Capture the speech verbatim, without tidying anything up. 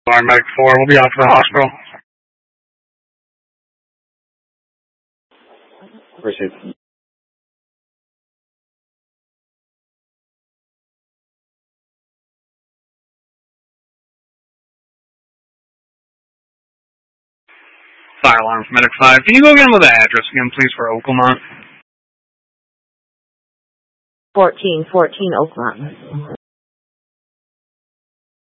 Alarm Medic four, we'll be off to the hospital. Received. Fire alarm from Medic five. Can you go again with the address again, please, for Oaklamont? fourteen fourteen Oakmont.